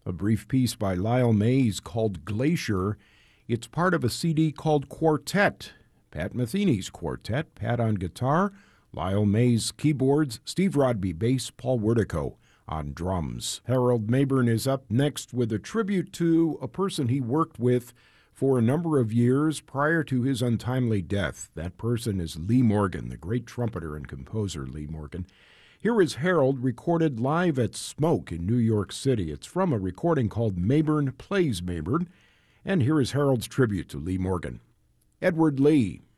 A brief piece by Lyle Mays called Glacier. It's part of a CD called Quartet. Pat Metheny's quartet, Pat on guitar, Lyle Mays keyboards, Steve Rodby bass, Paul Wertico on drums. Harold Mabern is up next with a tribute to a person he worked with for a number of years prior to his untimely death. That person is Lee Morgan, the great trumpeter and composer Lee Morgan. Here is Harold recorded live at Smoke in New York City. It's from a recording called Mabern Plays Mabern. And here is Harold's tribute to Lee Morgan. Edward Lee.